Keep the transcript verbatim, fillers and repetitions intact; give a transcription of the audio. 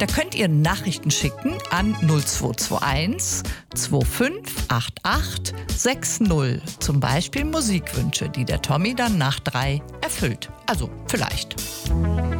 Da könnt ihr Nachrichten schicken an null zwei zwei eins zwei fünf acht acht sechs null. Zum Beispiel Musikwünsche, die der Tommy dann nach drei erfüllt. Also vielleicht.